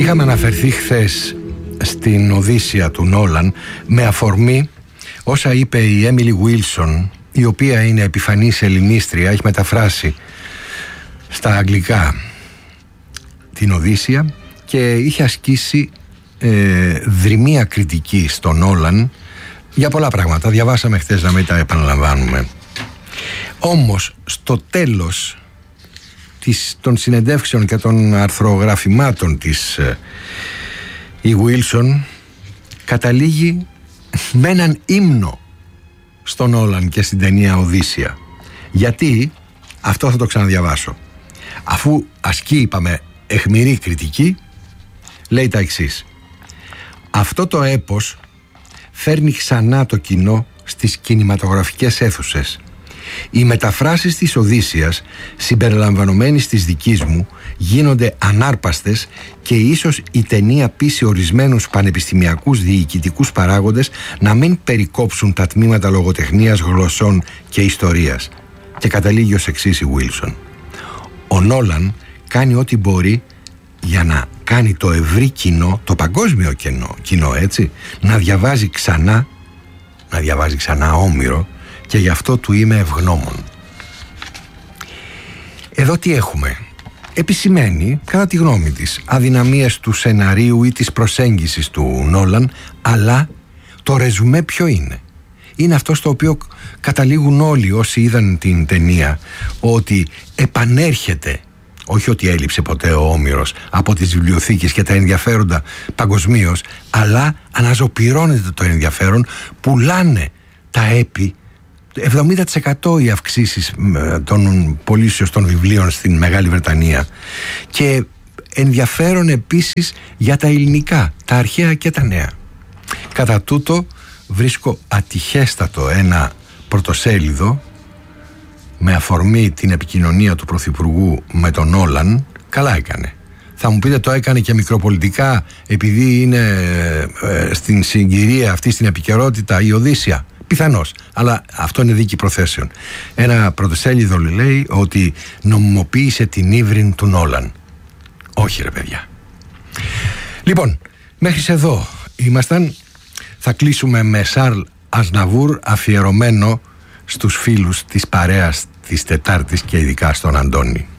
Είχαμε αναφερθεί χθες στην Οδύσσεια του Νόλαν με αφορμή όσα είπε η Έμιλι Γουίλσον, η οποία είναι επιφανής ελληνίστρια, έχει μεταφράσει στα αγγλικά την Οδύσσεια και είχε ασκήσει δρυμία κριτική στον Νόλαν για πολλά πράγματα. Διαβάσαμε χθες, να μην τα επαναλαμβάνουμε. Όμως στο τέλος των συνεντεύξεων και των αρθρογραφημάτων της η Γουίλσον καταλήγει με έναν ύμνο στον Νόλαν και στην ταινία Οδύσσεια. Γιατί, αυτό θα το ξαναδιαβάσω, αφού ασκεί, είπαμε, αιχμηρή κριτική, λέει τα εξής: αυτό το έπος φέρνει ξανά το κοινό στις κινηματογραφικές αίθουσες. Οι μεταφράσεις της Οδύσσειας, συμπεριλαμβανομένης της δικής μου, γίνονται ανάρπαστες και ίσως η ταινία πείσει ορισμένους πανεπιστημιακούς διοικητικούς παράγοντες να μην περικόψουν τα τμήματα λογοτεχνίας, γλωσσών και ιστορίας. Και καταλήγει ως εξής η Γουίλσον: ο Νόλαν κάνει ό,τι μπορεί για να κάνει το ευρύ κοινό, το παγκόσμιο κοινό, έτσι, να διαβάζει ξανά Όμηρο, και γι' αυτό του είμαι ευγνώμων. Εδώ τι έχουμε? Επισημαίνει, κατά τη γνώμη της, αδυναμίες του σεναρίου ή της προσέγγισης του Νόλαν, αλλά το ρεζουμέ ποιο είναι? Είναι αυτό στο οποίο καταλήγουν όλοι όσοι είδαν την ταινία, ότι επανέρχεται, όχι ότι έλειψε ποτέ ο Όμηρος από τις βιβλιοθήκες και τα ενδιαφέροντα παγκοσμίως, αλλά αναζωπυρώνεται το ενδιαφέρον, πουλάνε τα έπι. 70% οι αυξήσεις των πωλήσεως των βιβλίων στην Μεγάλη Βρετανία, και ενδιαφέρον επίσης για τα ελληνικά, τα αρχαία και τα νέα. Κατά τούτο βρίσκω ατυχέστατο ένα πρωτοσέλιδο με αφορμή την επικοινωνία του Πρωθυπουργού με τον Νόλαν. Καλά έκανε. Θα μου πείτε, το έκανε και μικροπολιτικά επειδή είναι στην συγκυρία αυτή, στην επικαιρότητα, η Οδύσσεια? Πιθανώς, αλλά αυτό είναι δίκη προθέσεων. Ένα πρωτοσέλιδο λέει ότι νομιμοποίησε την ύβριν του Νόλαν. Όχι ρε παιδιά. Λοιπόν, μέχρι εδώ ήμασταν. Θα κλείσουμε με Σαρλ Ασναβούρ, αφιερωμένο στους φίλους της παρέας της Τετάρτης και ειδικά στον Αντώνη.